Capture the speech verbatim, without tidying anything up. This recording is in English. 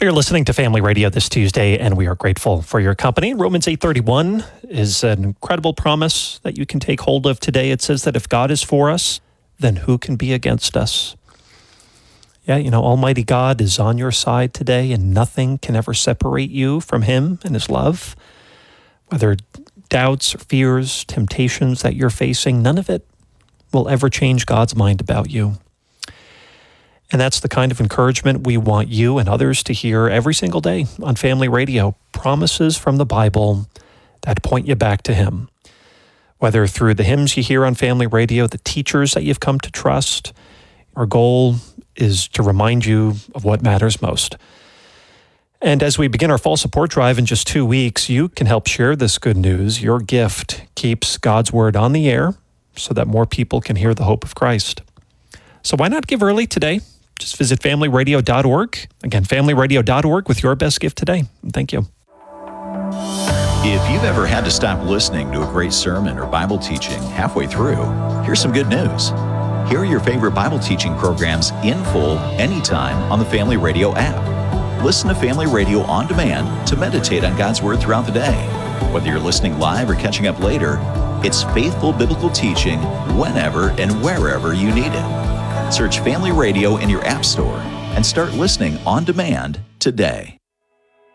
You're listening to Family Radio this Tuesday, and we are grateful for your company. Romans eight thirty-one is an incredible promise that you can take hold of today. It says that if God is for us, then who can be against us? Yeah, you know, Almighty God is on your side today, and nothing can ever separate you from Him and His love. Whether doubts or fears, temptations that you're facing, none of it will ever change God's mind about you. And that's the kind of encouragement we want you and others to hear every single day on Family Radio. Promises from the Bible that point you back to Him. Whether through the hymns you hear on Family Radio, the teachers that you've come to trust, our goal is to remind you of what matters most. And as we begin our fall support drive in just two weeks, you can help share this good news. Your gift keeps God's word on the air so that more people can hear the hope of Christ. So why not give early today? Just visit family radio dot org. Again, family radio dot org with your best gift today. And thank you. If you've ever had to stop listening to a great sermon or Bible teaching halfway through, here's some good news. Hear your favorite Bible teaching programs in full anytime on the Family Radio app. Listen to Family Radio on demand to meditate on God's Word throughout the day. Whether you're listening live or catching up later, it's faithful biblical teaching whenever and wherever you need it. Search Family Radio in your app store and start listening on demand today.